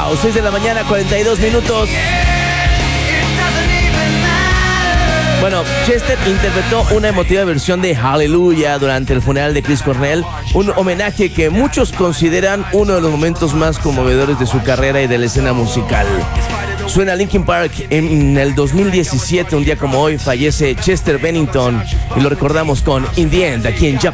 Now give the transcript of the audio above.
Wow, 6 de la mañana, 42 minutos. Bueno, Chester interpretó una emotiva versión de Hallelujah durante el funeral de Chris Cornell, un homenaje que muchos consideran uno de los momentos más conmovedores de su carrera y de la escena musical. Suena Linkin Park. En el 2017, un día como hoy, fallece Chester Bennington y lo recordamos con In the End, aquí en Ya